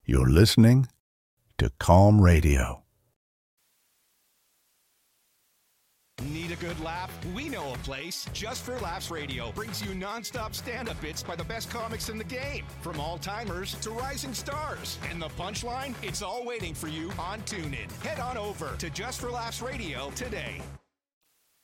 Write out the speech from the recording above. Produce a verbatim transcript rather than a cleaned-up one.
You're listening to Calm Radio. Need a good laugh? We know a place. Just for Laughs Radio brings you non-stop stand-up bits by the best comics in the game. From all-timers to rising stars. And the punchline? It's all waiting for you on TuneIn. Head on over to Just for Laughs Radio today.